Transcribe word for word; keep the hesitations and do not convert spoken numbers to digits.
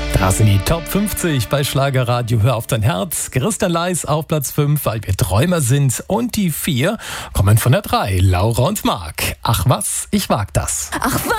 Das sind die Top fünfzig bei Schlagerradio. Hör auf dein Herz. Christian Leis auf Platz fünf, weil wir Träumer sind. Und die vier kommen von der drei, Laura und Marc. Ach was, ich wag das. Ach was.